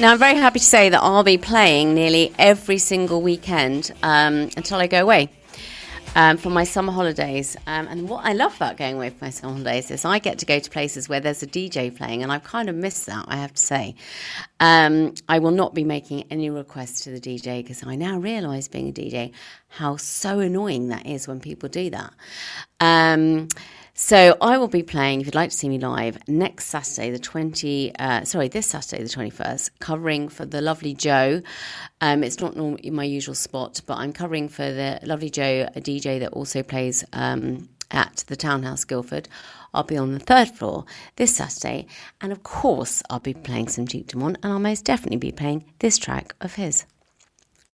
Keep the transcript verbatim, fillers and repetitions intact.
Now, I'm very happy to say that I'll be playing nearly every single weekend um, until I go away. Um, for my summer holidays. Um, and what I love about going away for my summer holidays is I get to go to places where there's a D J playing, and I've kind of missed that, I have to say. Um, I will not be making any requests to the D J because I now realise, being a D J, how so annoying that is when people do that. Um, so I will be playing, if you'd like to see me live, next Saturday, the twenty. Uh, sorry, this Saturday, the twenty-first, covering for the lovely Joe. Um, it's not normally my usual spot, but I'm covering for the lovely Joe, a D J that also plays um, at the Townhouse, Guildford. I'll be on the third floor this Saturday, and of course, I'll be playing some Duke Dumont, and I'll most definitely be playing this track of his.